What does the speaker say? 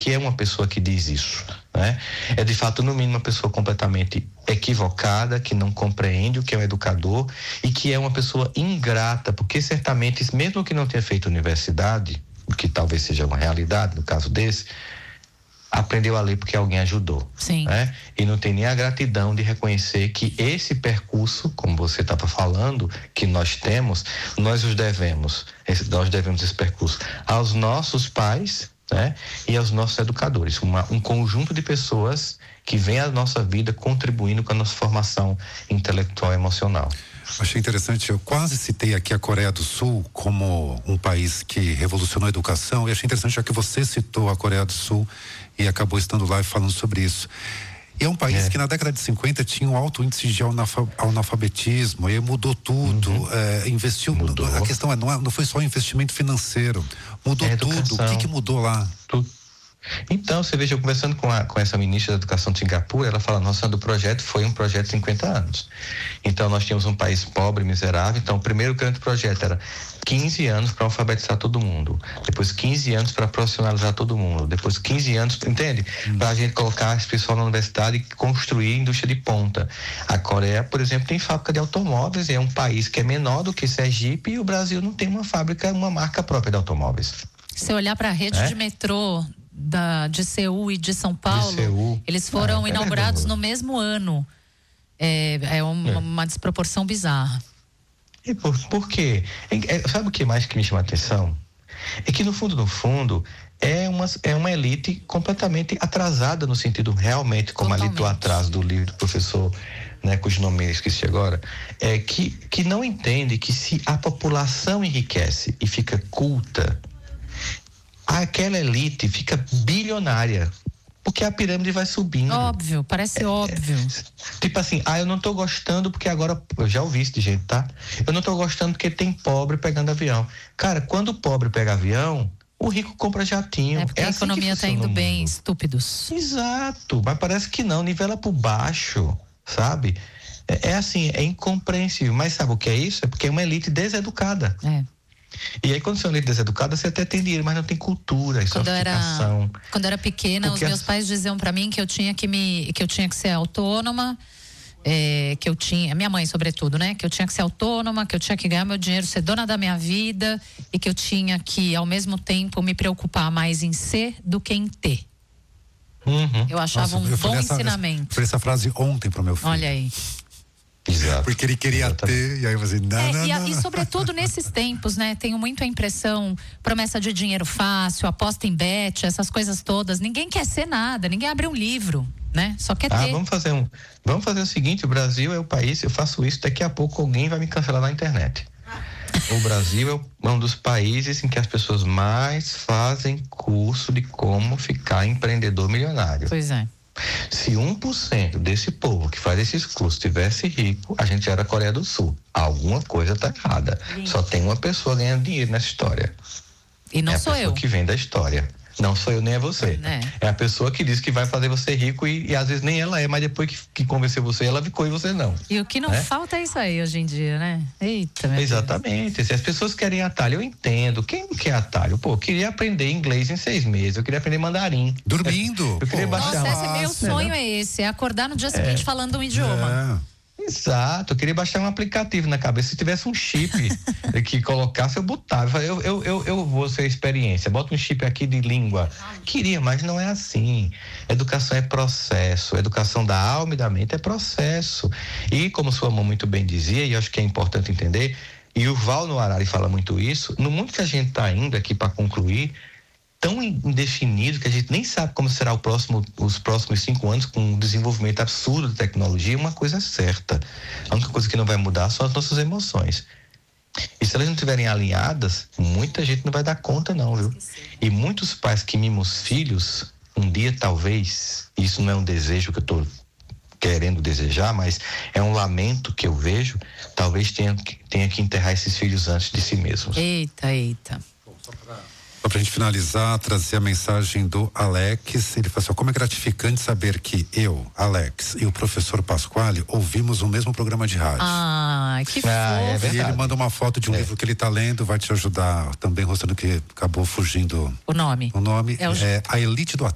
que é uma pessoa que diz isso, né? É de fato, no mínimo, uma pessoa completamente equivocada, que não compreende o que é um educador e que é uma pessoa ingrata, porque certamente, mesmo que não tenha feito universidade, o que talvez seja uma realidade no caso desse, aprendeu a ler porque alguém ajudou. Sim. Né? E não tem nem a gratidão de reconhecer que esse percurso, como você estava falando, que nós temos, nós devemos esse percurso aos nossos pais, né? E aos nossos educadores, um conjunto de pessoas que vem à nossa vida contribuindo com a nossa formação intelectual e emocional. Achei interessante, eu quase citei aqui a Coreia do Sul como um país que revolucionou a educação, e achei interessante já que você citou a Coreia do Sul e acabou estando lá e falando sobre isso. E é um país que na década de 50 tinha um alto índice de analfabetismo, e mudou tudo, investiu, Mudou. A questão não foi só o investimento financeiro, mudou tudo. O que mudou lá? Tudo. Então, você veja, eu conversando com essa ministra da Educação de Singapura, ela fala, nossa, do projeto foi um projeto de 50 anos. Então, nós tínhamos um país pobre, miserável. Então, o primeiro grande projeto era 15 anos para alfabetizar todo mundo. Depois 15 anos para profissionalizar todo mundo. Depois 15 anos, entende? Para a gente colocar as pessoas na universidade e construir indústria de ponta. A Coreia, por exemplo, tem fábrica de automóveis, é um país que é menor do que Sergipe, e o Brasil não tem uma fábrica, uma marca própria de automóveis. Se olhar para a rede de metrô de Seul e de São Paulo, eles foram inaugurados no mesmo ano. É uma desproporção bizarra. E por quê? Sabe o que mais que me chama a atenção? É que no fundo é uma elite completamente atrasada, no sentido realmente, como ali do atrás do livro do professor, né, cujo nome eu esqueci agora, que não entende que se a população enriquece e fica culta, aquela elite fica bilionária, porque a pirâmide vai subindo. Óbvio, parece óbvio. Tipo assim, eu não tô gostando porque agora, eu já ouvi isso de gente, tá? Eu não tô gostando porque tem pobre pegando avião. Cara, quando o pobre pega avião, o rico compra jatinho. É porque a economia tá indo bem, estúpidos. Exato, mas parece que não, nivela por baixo, sabe? É assim, é incompreensível. Mas sabe o que é isso? É porque é uma elite deseducada. E aí, quando você é uma elite deseducada, você até tem dinheiro, mas não tem cultura, sofisticação. Quando eu era pequena, os meus pais diziam pra mim que eu tinha que ser autônoma, minha mãe sobretudo, né? Que eu tinha que ser autônoma, que eu tinha que ganhar meu dinheiro, ser dona da minha vida, e que eu tinha que, ao mesmo tempo, me preocupar mais em ser do que em ter. Eu achava um bom ensinamento. Eu falei essa frase ontem pro meu filho. Olha aí. Exato. Porque ele queria ter, e aí você não. E sobretudo nesses tempos, né? Tenho muito a impressão, promessa de dinheiro fácil, aposta em bet, essas coisas todas. Ninguém quer ser nada, ninguém abre um livro, né? Só quer ter. Vamos fazer o seguinte, o Brasil é o país, eu faço isso, daqui a pouco alguém vai me cancelar na internet. O Brasil é um dos países em que as pessoas mais fazem curso de como ficar empreendedor milionário. Pois é. Se 1% desse povo que faz esses cursos tivesse rico, a gente era a Coreia do Sul. Alguma coisa tá errada. Só tem uma pessoa ganhando dinheiro nessa história. E não sou eu. É a pessoa que vem da história. Não sou eu nem é você. É a pessoa que diz que vai fazer você rico e às vezes nem ela é, mas depois que convenceu você, ela ficou e você não. E o que não falta é isso aí hoje em dia, né? Eita, meu Exatamente. Deus. Se as pessoas querem atalho, eu entendo. Quem não quer atalho? Pô, eu queria aprender inglês em 6 meses, eu queria aprender mandarim. Dormindo. Eu queria baixar. Nossa, meu sonho é esse, é acordar no dia seguinte falando um idioma. Exato, eu queria baixar um aplicativo na cabeça. Se tivesse um chip que colocasse, eu botava. Eu vou ser experiência, bota um chip aqui de língua. Queria, mas não é assim. Educação é processo, educação da alma e da mente é processo. E como sua mãe muito bem dizia, e eu acho que é importante entender, e o Val no Harari fala muito isso, no mundo que a gente está indo aqui para concluir, tão indefinido que a gente nem sabe como será os próximos 5 anos, com um desenvolvimento absurdo de tecnologia. Uma coisa é certa, a única coisa que não vai mudar são as nossas emoções, e se elas não estiverem alinhadas, muita gente não vai dar conta não, viu? E muitos pais que mimam os filhos, um dia talvez, isso não é um desejo que eu estou querendo desejar, mas é um lamento que eu vejo, talvez tenha que enterrar esses filhos antes de si mesmos. Eita. Bom, só pra gente finalizar, trazer a mensagem do Alex. Ele fala assim: como é gratificante saber que eu, Alex e o professor Pasquale ouvimos o mesmo programa de rádio. Que fofo. É verdade. E ele manda uma foto de um livro que ele tá lendo, vai te ajudar também, mostrando que acabou fugindo o nome. É A Elite do Atraso.